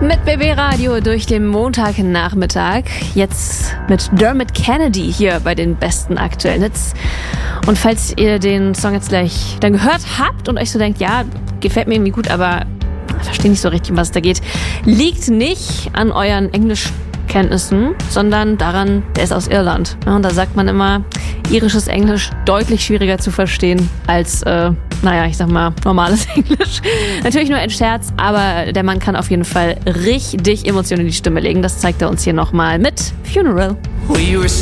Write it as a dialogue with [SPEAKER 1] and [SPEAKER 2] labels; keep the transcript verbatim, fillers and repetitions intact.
[SPEAKER 1] Mit B B Radio durch den Montagnachmittag. Jetzt mit Dermot Kennedy hier bei den besten aktuellen Hits. Und falls ihr den Song jetzt gleich dann gehört habt und euch so denkt, ja, gefällt mir irgendwie gut, aber ich verstehe nicht so richtig, um was es da geht, liegt nicht an euren Englischkenntnissen, sondern daran, der ist aus Irland. Ja, und da sagt man immer, irisches Englisch deutlich schwieriger zu verstehen als, äh, naja, ich sag mal, normales Englisch. Natürlich nur ein Scherz, aber der Mann kann auf jeden Fall richtig Emotionen in die Stimme legen. Das zeigt er uns hier nochmal mit Funeral.